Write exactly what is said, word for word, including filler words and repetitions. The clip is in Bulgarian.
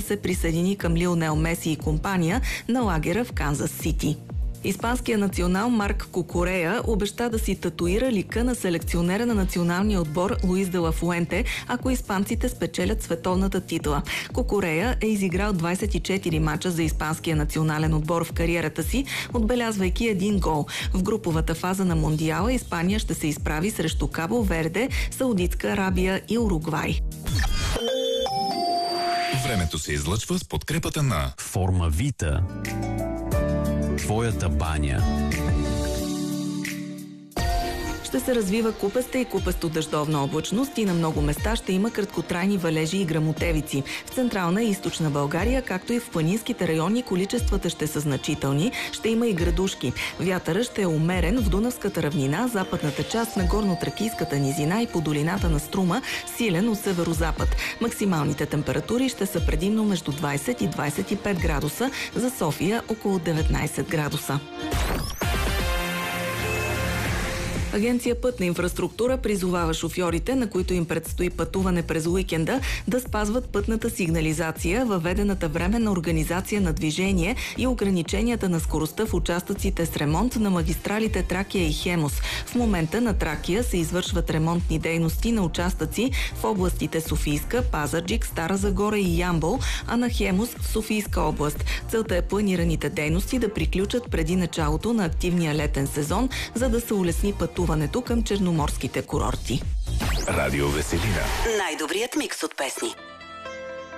се присъедини към Лионел Меси и компания на лагера в Канзас Сити. Испанският национал Марк Кукурея обеща да си татуира лика на селекционера на националния отбор Луис де ла Фуенте, ако испанците спечелят световната титла. Кукурея е изиграл двадесет и четири мача за испанския национален отбор в кариерата си, отбелязвайки един гол. В груповата фаза на Мондиала Испания ще се изправи срещу Кабо Верде, Саудитска Арабия и Уругвай. Времето се излъчва с подкрепата на Формавита. Твоята баня. Ще се развива купеста и купесто-дъждовна облачност и на много места ще има краткотрайни валежи и гръмотевици. В централна и източна България, както и в планинските райони, количествата ще са значителни, ще има и градушки. Вятърът ще е умерен в Дунавската равнина, западната част на горно-тракийската низина и по долината на Струма, силен от северозапад. Максималните температури ще са предимно между двадесет и двадесет и пет градуса, за София около деветнадесет градуса. Агенция Пътна инфраструктура призовава шофьорите, на които им предстои пътуване през уикенда, да спазват пътната сигнализация, въведената временна организация на движение и ограниченията на скоростта в участъците с ремонт на магистралите Тракия и Хемус. В момента на Тракия се извършват ремонтни дейности на участъци в областите Софийска, Пазарджик, Стара Загора и Ямбол, а на Хемус в Софийска област. Целта е планираните дейности да приключат преди началото на активния летен сезон, за да се улесни пътуването към черноморските курорти. Радио Веселина. Най-добрият микс от песни.